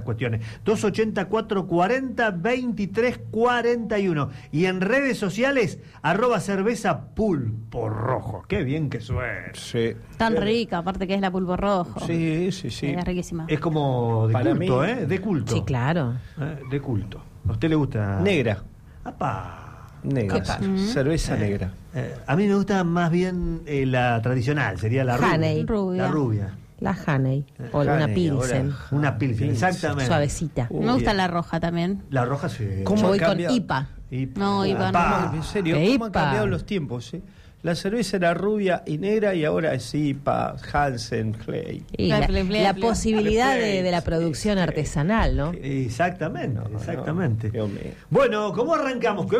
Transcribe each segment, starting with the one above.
cuestiones. 280-440-2341. Y en redes sociales, @cerveza pulpo rojo. Qué bien que suena. Sí. Tan rica, aparte que es la pulpo rojo. Sí. Es riquísima. Es como de Para culto, mí, De culto. Sí, claro. De culto. ¿A usted le gusta? Negra. ¡Apá! Negra. ¿Qué pasa? Cerveza negra. A mí me gusta más bien la tradicional, sería la Haney. rubia. La rubia. La Haney. O Haney, una Pilsen. ahora. Una Pilsen, exactamente. Suavecita. Me gusta la roja también. La roja sí. ¿Cómo Yo voy ha con cambiado? IPA. No, IPA Apá. En serio, ¿Qué ¿cómo han IPA? cambiado los tiempos? La cerveza era rubia y negra y ahora es IPA, Hansen, Clay. Y la posibilidad de la producción artesanal, ¿no? Exactamente, exactamente. Dios mío. Bueno, ¿cómo arrancamos? ¡Qué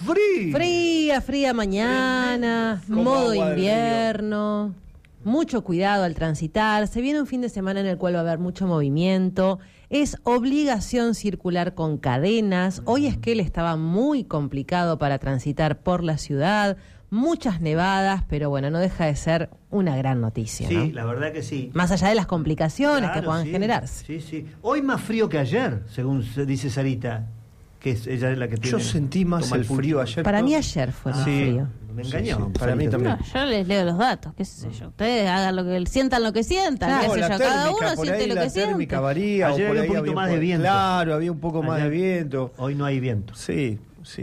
frío! Fría mañana, Como modo agua del invierno, mucho cuidado al transitar. Se viene un fin de semana en el cual va a haber mucho movimiento. Es obligación circular con cadenas. Hoy Esquel estaba muy complicado para transitar por la ciudad. Muchas nevadas, pero bueno, no deja de ser una gran noticia, ¿no? Sí, la verdad que sí. Más allá de las complicaciones que Claro, puedan sí, generarse. Sí, sí. Hoy más frío que ayer, según dice Sarita, que ella es la que tiene. Yo sentí más toma el frío pulso. ayer. Para mí ayer fue más Sí. frío. Me engañó. Sí, para mí Sarita. también. No, yo les leo los datos, qué sé yo. Ustedes hagan sientan lo que sientan, Claro, qué sé la yo. Cada térmica, uno por siente ahí lo la que siente. térmica varía. Ayer o por había un ahí poquito más de poco- viento. Claro, había un poco más de Ayer- viento. Hoy no hay viento. Sí,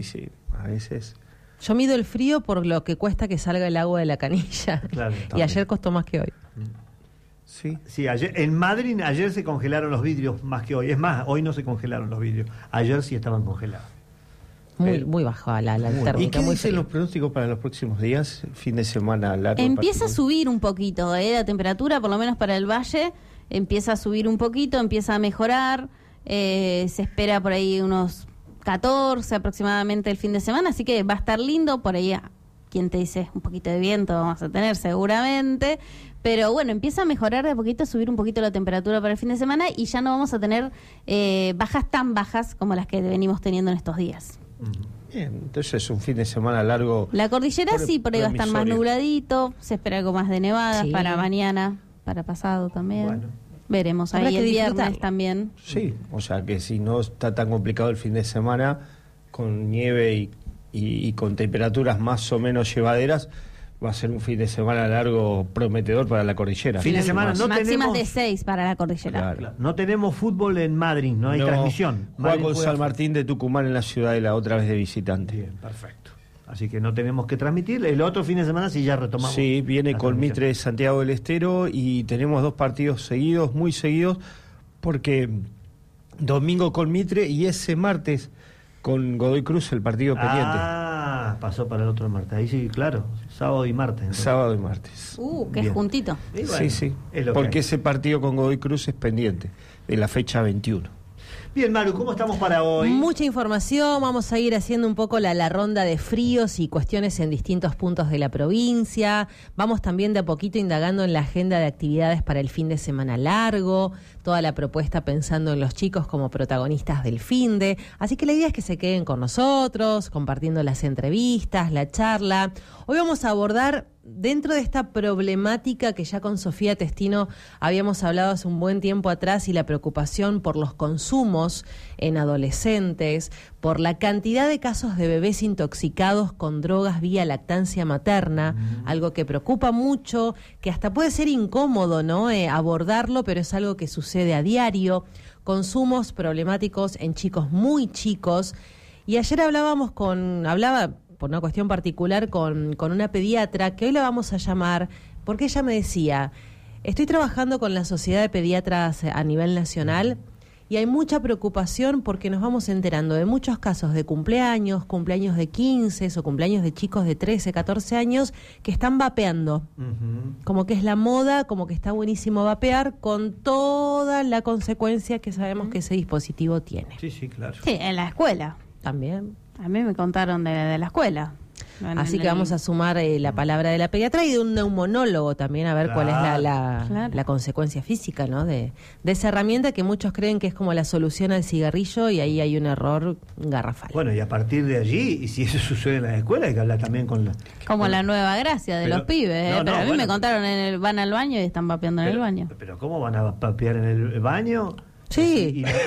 a veces. Yo mido el frío por lo que cuesta que salga el agua de la canilla. Claro, y también. ayer costó más que hoy. Sí. Sí, en Madrid ayer se congelaron los vidrios más que hoy. Es más, hoy no se congelaron los vidrios. Ayer sí estaban congelados. Muy baja la ¿Y térmica. qué Muy dicen frío. los pronósticos para los próximos días? Fin de semana largo. Empieza a particular. subir un poquito, la temperatura, por lo menos para el valle, empieza a subir un poquito, empieza a mejorar, se espera por ahí unos 14 aproximadamente el fin de semana, así que va a estar lindo, por ahí, quien te dice, un poquito de viento vamos a tener seguramente, pero bueno, empieza a mejorar de a poquito, a subir un poquito la temperatura para el fin de semana y ya no vamos a tener bajas tan bajas como las que venimos teniendo en estos días. Bien, entonces es un fin de semana largo. La cordillera sí, por ahí va a estar más promisorio. nubladito, se espera algo más de nevadas Sí. para mañana, para pasado también. Bueno. Veremos Habrá ahí que el viernes disfrutarlo. también. Sí, o sea que si no está tan complicado el fin de semana, con nieve y con temperaturas más o menos llevaderas, va a ser un fin de semana largo prometedor para la cordillera. Fin de semana no Máximas tenemos- de 6 para la cordillera. Claro. No tenemos fútbol en Madrid, no hay transmisión. Juega Madrid con juega- San Martín de Tucumán en la Ciudadela, otra vez de visitante. Bien, perfecto. Así que no tenemos que transmitir. El otro fin de semana sí ya retomamos. Sí, viene la con transmisión. Mitre de Santiago del Estero y tenemos 2 partidos seguidos, muy seguidos, porque domingo con Mitre y ese martes con Godoy Cruz el partido pendiente. Pasó para el otro martes. Ahí sí, claro. Sábado y martes. entonces. Sábado y martes. Que es Bien. juntito. Y bueno, Sí, sí, es lo que porque hay. ese partido con Godoy Cruz es pendiente, de la fecha 21. Bien, Maru, ¿cómo estamos para hoy? Mucha información, vamos a ir haciendo un poco la ronda de fríos y cuestiones en distintos puntos de la provincia. Vamos también de a poquito indagando en la agenda de actividades para el fin de semana largo, toda la propuesta pensando en los chicos como protagonistas del finde. Así que la idea es que se queden con nosotros, compartiendo las entrevistas, la charla. Hoy vamos a abordar, dentro de esta problemática que ya con Sofía Testino habíamos hablado hace un buen tiempo atrás, y la preocupación por los consumos en adolescentes, por la cantidad de casos de bebés intoxicados con drogas vía lactancia materna, algo que preocupa mucho, que hasta puede ser incómodo, ¿no? Abordarlo, pero es algo que sucede a diario, consumos problemáticos en chicos muy chicos. Y ayer hablaba por una cuestión particular con una pediatra, que hoy la vamos a llamar, porque ella me decía, estoy trabajando con la Sociedad de Pediatras a nivel nacional y hay mucha preocupación porque nos vamos enterando de muchos casos de cumpleaños de 15 o cumpleaños de chicos de 13, 14 años que están vapeando. Como que es la moda, como que está buenísimo vapear, con toda la consecuencia que sabemos que ese dispositivo tiene. Sí, sí, claro. Sí, en la escuela. También. A mí me contaron de la escuela. Así que vamos a sumar la palabra de la pediatra y de un neumonólogo también, a ver cuál es Claro. la consecuencia física, ¿no? De esa herramienta que muchos creen que es como la solución al cigarrillo, y ahí hay un error garrafal. Bueno, y a partir de allí, y si eso sucede en la escuela, hay que hablar también con la... Como la nueva gracia de Pero- los pibes. no, Pero a mí bueno, me contaron, van al baño y están vapeando en el baño. Pero ¿cómo van a papear en el baño? Sí. Y